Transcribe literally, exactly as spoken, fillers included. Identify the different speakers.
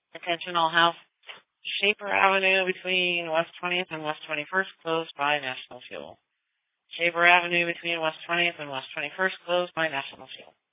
Speaker 1: Attention all house. Shaper Avenue between West twentieth and West twenty-first closed by National Fuel. Shaper Avenue between West twentieth and West twenty-first closed by National Fuel.